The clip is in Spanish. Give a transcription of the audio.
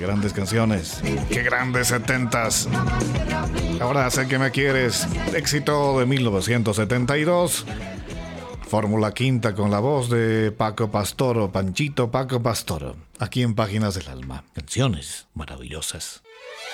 grandes canciones. Qué grandes setentas. Ahora sé que me quieres. Éxito de 1972. Fórmula Quinta con la voz de Paco Pastor o Panchito Paco Pastor. Aquí en Páginas del Alma. Canciones maravillosas.